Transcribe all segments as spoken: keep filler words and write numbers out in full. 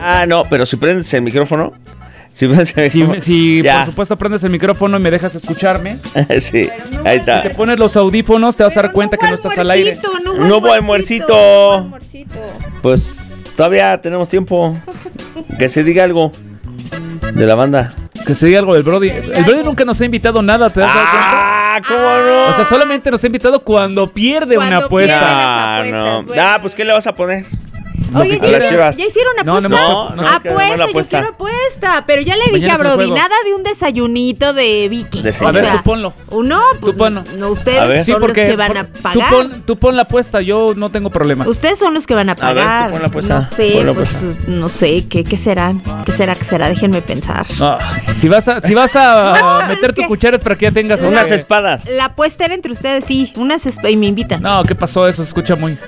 Ah, no, pero si prendes el micrófono. Si, prendes el Si, micrófono, si por supuesto prendes el micrófono y me dejas escucharme. Sí, no ahí está. Si te pones los audífonos, te vas a dar cuenta que no estás al aire. No hubo almuercito. No hubo almuercito. Pues todavía tenemos tiempo. Que se diga algo de la banda. Que se diga algo del Brody. El Brody nunca nos ha invitado nada, ¿te das cuenta? Ah, ¿cómo no? O sea, solamente nos ha invitado cuando pierde Cuando una apuesta. pierde. Ah, las no. apuestas, bueno. Ah, pues ¿qué le vas a poner? Oye, A las ¿ya, Chivas. ¿ya hicieron No, apuesta? no, No, no, hay que armar apuesta, la yo apuesta. quiero apuesta. Pero ya le dije Mañana a es el Brody, juego. nada de un desayunito de Vicky. De O señor. A ver, sea, tú ponlo. Uno, pues Tú ponlo. no, ustedes A ver. Sí, son porque los que van por- a tú, pagar. pon, tú pon la apuesta, yo no tengo problema. Ustedes son los que van a A ver, pagar. tú pon la apuesta. No sé, Pon la pues apuesta. no sé, ¿qué, qué será? ¿Qué será? ¿Qué será? Déjenme pensar. Ah, si vas a, si vas a No, meter es tu que- cuchara es para que ya tengas La- Unas este- espadas. La apuesta era entre ustedes, sí. Unas esp- y me invitan. No, ¿qué pasó? Eso se escucha muy.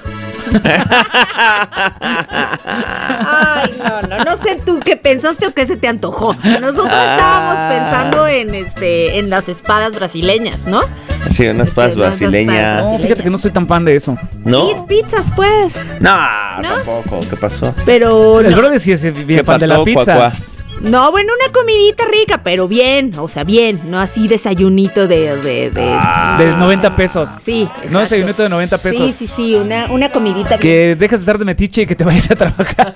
Ay, no, no, no sé tú qué pensaste o qué se te antojó. Nosotros Ah. estábamos pensando en este, en las espadas brasileñas, ¿no? Sí, unas espadas Sí, unas brasileñas. No, fíjate que no soy tan fan de eso. ¿No? Y pizzas, pues. No, ¿No? tampoco. ¿Qué pasó? Pero El no. Brody sí es bien ¿Qué fan de la pató, pizza. cuacuá? No, bueno, una comidita rica, pero bien. O sea, bien. No así desayunito de... de, de Ah. De noventa pesos. Sí. No, exacto. desayunito de noventa pesos. Sí, sí, sí. Una, una comidita bien. Que dejes de estar de metiche y que te vayas a trabajar.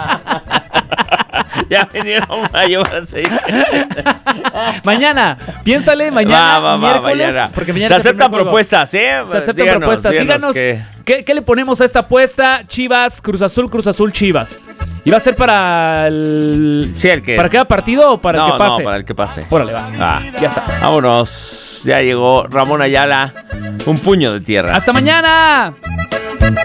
Ya vinieron a llevarse. Mañana, piénsale, mañana, Va, va, va, miércoles, mañana. porque mañana Se es el aceptan primer juego. propuestas, ¿eh? Se aceptan Díganos, propuestas. Díganos, que- ¿qué, ¿qué le ponemos a esta apuesta? Chivas, Cruz Azul, Cruz Azul, Chivas. ¿Y va a ser para el... Sí, el que... ¿Para cada partido o para no, el que pase? No, para el que pase. Órale, va. Ah. Ya está. Vámonos. Ya llegó Ramón Ayala. Un puño de tierra. ¡Hasta mañana!